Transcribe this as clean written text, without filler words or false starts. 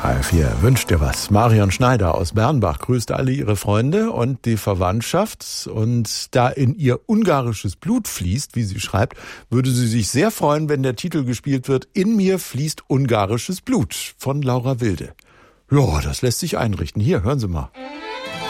HR4 wünscht dir was. Marion Schneider aus Bernbach grüßt alle ihre Freunde und die Verwandtschaft. Und da in ihr ungarisches Blut fließt, wie sie schreibt, würde sie sich sehr freuen, wenn der Titel gespielt wird: In mir fließt ungarisches Blut von Laura Wilde. Ja, das lässt sich einrichten. Hier, hören Sie mal.